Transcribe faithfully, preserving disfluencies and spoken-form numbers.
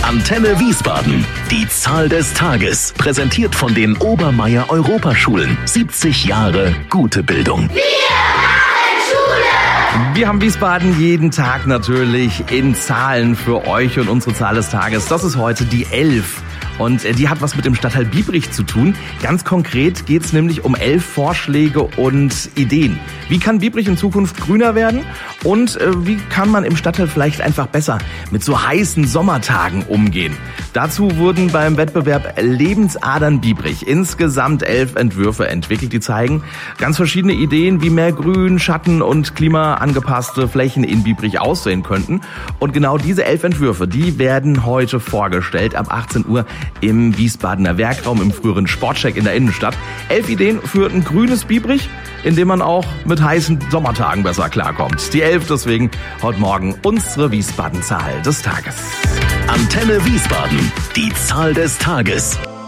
Antenne Wiesbaden. Die Zahl des Tages. Präsentiert von den Obermeier Europaschulen. siebzig Jahre gute Bildung. Wir machen Schule! Wir haben Wiesbaden jeden Tag natürlich in Zahlen für euch und unsere Zahl des Tages. Das ist heute die elf. Und die hat was mit dem Stadtteil Biebrich zu tun. Ganz konkret geht es nämlich um elf Vorschläge und Ideen. Wie kann Biebrich in Zukunft grüner werden? Und äh, wie kann man im Stadtteil vielleicht einfach besser mit so heißen Sommertagen umgehen? Dazu wurden beim Wettbewerb Lebensadern Biebrich insgesamt elf Entwürfe entwickelt, die zeigen ganz verschiedene Ideen, wie mehr Grün, Schatten und klimaangepasste Flächen in Biebrich aussehen könnten. Und genau diese elf Entwürfe, die werden heute vorgestellt ab achtzehn Uhr im Wiesbadener Werkraum im früheren Sportcheck in der Innenstadt. Elf Ideen für ein grünes Biebrich, in dem man auch mit heißen Sommertagen besser klarkommt. Die elf deswegen heute Morgen unsere Wiesbaden-Zahl des Tages. Antenne Wiesbaden. Die Zahl des Tages.